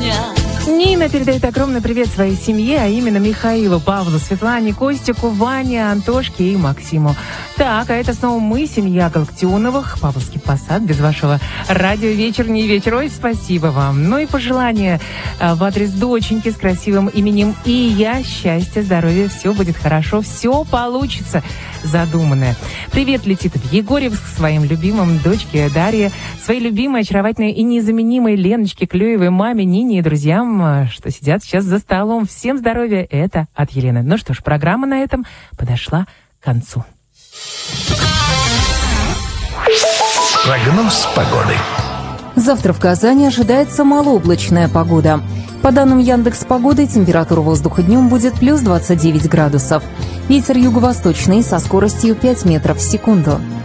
Нина передает огромный привет своей семье, а именно Михаилу, Павлу, Светлане, Костику, Ване, Антошке и Максиму. Так, а это снова мы, семья Галактионовых, Павловский Посад. Без вашего радио вечер не вечер. Ой, спасибо вам. Ну и пожелания в адрес доченьки с красивым именем Ия. Счастья, здоровья, все будет хорошо, все получится задуманное. Привет летит в Егорьевск своим любимым дочке Дарье, своей любимой, очаровательной и незаменимой Леночке Клюевой, маме Нине и друзьям, что сидят сейчас за столом. Всем здоровья, это от Елены. Ну что ж, программа на этом подошла к концу. Прогноз погоды. Завтра в Казани ожидается малооблачная погода. По данным Яндекс.Погоды, температура воздуха днем будет плюс 29 градусов. Ветер юго-восточный со скоростью 5 метров в секунду.